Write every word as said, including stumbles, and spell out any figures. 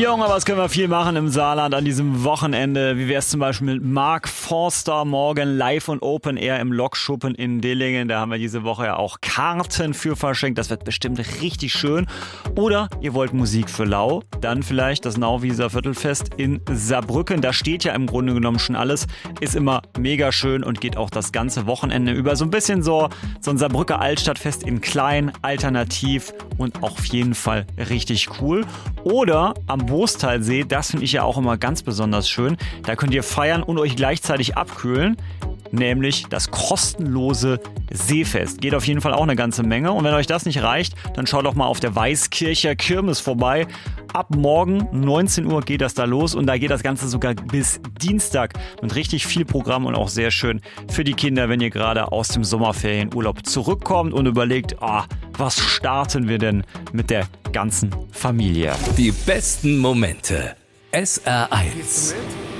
Junge, was können wir viel machen im Saarland an diesem Wochenende? Wie wär's zum Beispiel mit Mark Forster morgen live und Open Air im Lokschuppen in Dillingen? Da haben wir diese Woche ja auch Karten für verschenkt. Das wird bestimmt richtig schön. Oder ihr wollt Musik für Lau? Dann vielleicht das Nauwieser Viertelfest in Saarbrücken. Da steht ja im Grunde genommen schon alles. Ist immer mega schön und geht auch das ganze Wochenende über. So ein bisschen so, so ein Saarbrücker Altstadtfest in klein, alternativ und auch auf jeden Fall richtig cool. Oder am Boostalsee, das finde ich ja auch immer ganz besonders schön. Da könnt ihr feiern und euch gleichzeitig abkühlen. Nämlich das kostenlose Seefest. Geht auf jeden Fall auch eine ganze Menge. Und wenn euch das nicht reicht, dann schaut doch mal auf der Weißkircher Kirmes vorbei. Ab morgen neunzehn Uhr geht das da los und da geht das Ganze sogar bis Dienstag mit richtig viel Programm und auch sehr schön für die Kinder, wenn ihr gerade aus dem Sommerferienurlaub zurückkommt und überlegt, ah, was starten wir denn mit der ganzen Familie? Die besten Momente. S R eins.